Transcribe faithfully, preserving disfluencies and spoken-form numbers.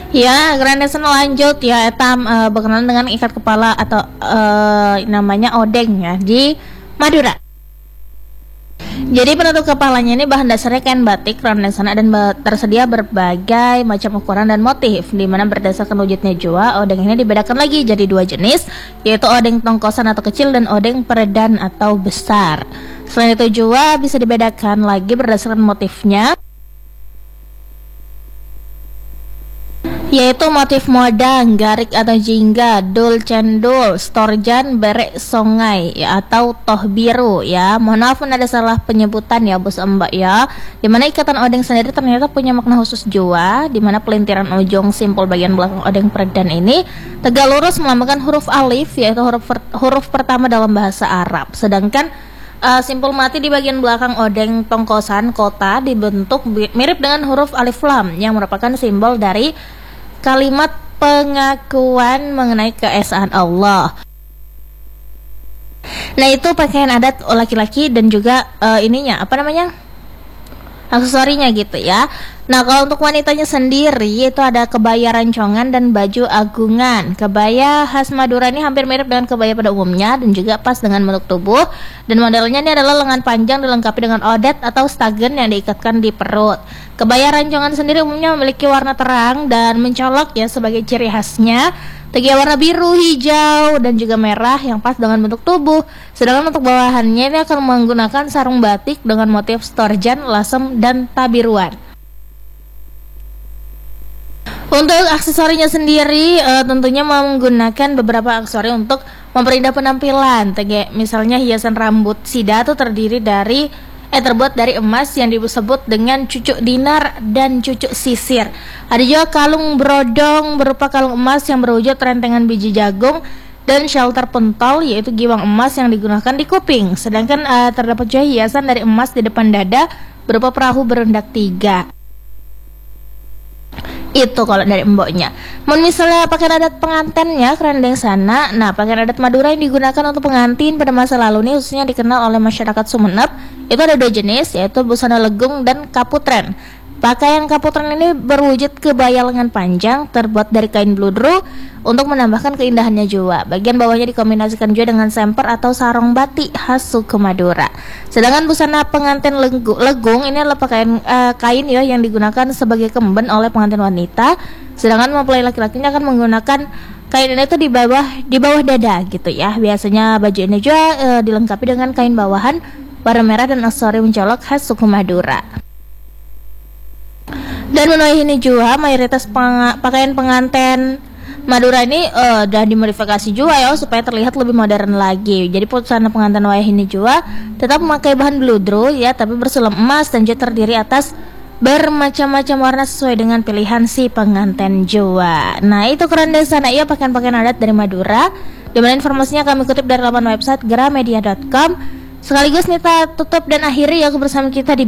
Ya, Grandesan lanjut ya, etam uh, berkenalan dengan ikat kepala atau uh, namanya odeng ya di Madura. Jadi penutup kepalanya ini bahan dasarnya kain batik Randesana dan tersedia berbagai macam ukuran dan motif. Di mana berdasarkan wujudnya jua, odeng ini dibedakan lagi jadi dua jenis, yaitu odeng tongkosan atau kecil dan odeng peredan atau besar. Selain itu jua bisa dibedakan lagi berdasarkan motifnya, yaitu motif modang, garik atau jingga, dul cendul, storjan, berek songai ya, atau toh biru ya. Mohon maaf ada salah penyebutan ya bos mbak ya. Dimana ikatan odeng sendiri ternyata punya makna khusus jua, dimana pelintiran ujung simpul bagian belakang odeng peredan ini tegak lurus melambangkan huruf alif, yaitu huruf huruf pertama dalam bahasa Arab. Sedangkan Uh, simpul mati di bagian belakang odeng tongkosan kota dibentuk mirip dengan huruf alif lam yang merupakan simbol dari kalimat pengakuan mengenai keesaan Allah. Nah, itu pakaian adat laki-laki dan juga uh, ininya apa namanya? aksesorinya gitu ya. Nah, kalau untuk wanitanya sendiri itu ada kebaya rancongan dan baju agungan. Kebaya khas Madura ini hampir mirip dengan kebaya pada umumnya dan juga pas dengan bentuk tubuh, dan modelnya ini adalah lengan panjang dilengkapi dengan odet atau stagen yang diikatkan di perut. Kebaya rancongan sendiri umumnya memiliki warna terang dan mencolok ya sebagai ciri khasnya. Tegia warna biru, hijau, dan juga merah yang pas dengan bentuk tubuh. Sedangkan untuk bawahannya ini akan menggunakan sarung batik dengan motif storjan, lasem, dan tabiruan. Untuk aksesorinya sendiri uh, tentunya menggunakan beberapa aksesori untuk memperindah penampilan. Tege, misalnya hiasan rambut sida itu terdiri dari eh terbuat dari emas yang disebut dengan cucuk dinar dan cucuk sisir. Ada juga kalung brodong berupa kalung emas yang berwujud rentengan biji jagung dan shelter pentol yaitu giwang emas yang digunakan di kuping. Sedangkan uh, terdapat juga hiasan dari emas di depan dada berupa perahu berendak tiga. Itu kalau dari emboknya. Mun misalnya pakaian adat pengantinnya Randesana. Nah, pakaian adat Madura yang digunakan untuk pengantin pada masa lalu ini khususnya dikenal oleh masyarakat Sumenep. Itu ada dua jenis, yaitu busana legung dan kaputren. Pakaian kaputren ini berwujud kebaya lengan panjang terbuat dari kain bludru untuk menambahkan keindahannya jua. Bagian bawahnya dikombinasikan juga dengan semper atau sarong batik khas suku Madura. Sedangkan busana pengantin legung, legung ini adalah pakaian uh, kain ya yang digunakan sebagai kemben oleh pengantin wanita. Sedangkan mempelai laki-lakinya akan menggunakan kain ini tuh di bawah di bawah dada gitu ya. Biasanya baju ini juga uh, dilengkapi dengan kain bawahan warna merah dan aksesori mencolok khas suku Madura. Dan menuai ini juga mayoritas peng- pakaian pengantin Madura ini uh, udah dimodifikasi juga ya supaya terlihat lebih modern lagi. Jadi busana pengantin wayah ini juga tetap memakai bahan bludru ya, tapi bersulam emas dan juga terdiri atas bermacam-macam warna sesuai dengan pilihan si pengantin jua. Nah, itu Randesana ya pakaian-pakaian adat dari Madura. Dimana informasinya kami kutip dari laman website gramedia dot com. Sekaligus Nita tutup dan akhiri ya kebersamaan kita di